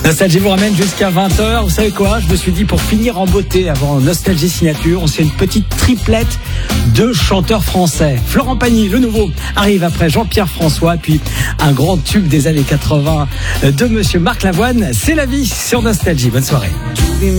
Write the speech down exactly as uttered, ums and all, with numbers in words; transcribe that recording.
Nostalgie vous ramène jusqu'à vingt heures. Vous savez quoi? Je me suis dit, pour finir en beauté avant Nostalgie Signature, on se fait une petite triplette de chanteurs français. Florent Pagny, le nouveau, arrive après Jean-Pierre François, puis un grand tube des années quatre-vingts de Monsieur Marc Lavoine. C'est la vie sur Nostalgie. Bonne soirée.